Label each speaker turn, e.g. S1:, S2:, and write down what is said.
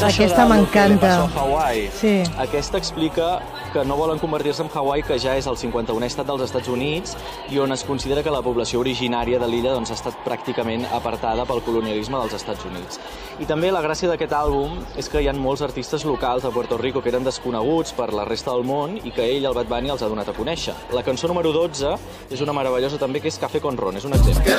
S1: Aquesta m'encanta.
S2: Sí. Aquesta explica que no volen convertir-se en Hawaii, que ja és el 51è estat dels Estats Units i on es considera que la població originària de l'illa ha estat pràcticament apartada pel colonialisme dels Estats Units. I també la gràcia d'aquest àlbum és que hi ha molts artistes locals de Puerto Rico que eren desconeguts per la resta del món i que ell, el Bad Bunny, els ha donat a conèixer. La cançó número 12 és una meravellosa també, que és Café con Ron, és un exemple.